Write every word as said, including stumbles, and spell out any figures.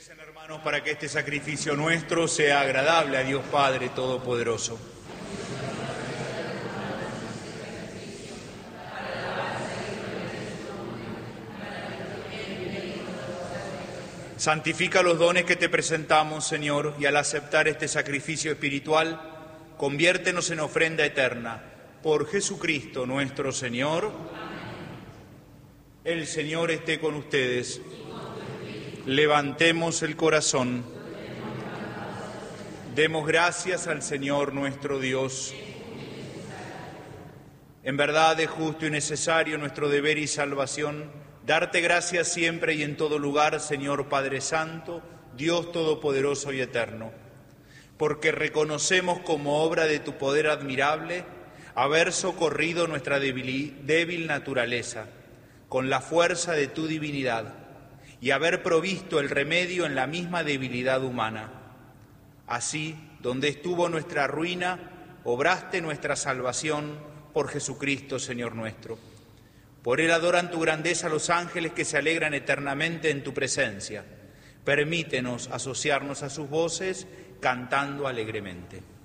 Recen, hermanos, para que este sacrificio nuestro sea agradable a Dios Padre Todopoderoso. Santifica los dones que te presentamos, Señor, y al aceptar este sacrificio espiritual, conviértenos en ofrenda eterna. Por Jesucristo nuestro Señor. El Señor esté con ustedes. Levantemos el corazón. Demos gracias al Señor nuestro Dios. En verdad es justo y necesario nuestro deber y salvación darte gracias siempre y en todo lugar, Señor Padre Santo, Dios Todopoderoso y Eterno, porque reconocemos como obra de tu poder admirable haber socorrido nuestra débil, débil naturaleza con la fuerza de tu divinidad y haber provisto el remedio en la misma debilidad humana. Así, donde estuvo nuestra ruina, obraste nuestra salvación por Jesucristo, Señor nuestro. Por Él adoran tu grandeza los ángeles que se alegran eternamente en tu presencia. Permítenos asociarnos a sus voces cantando alegremente.